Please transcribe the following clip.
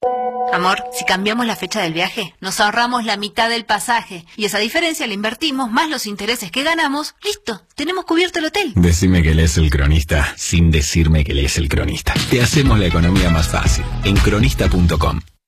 Amor, si cambiamos la fecha del viaje, nos ahorramos la mitad del pasaje. Y esa diferencia la invertimos, más los intereses que ganamos. ¡Listo! Tenemos cubierto el hotel. Decime que lees El Cronista sin decirme que lees El Cronista. Te hacemos la economía más fácil. En cronista.com.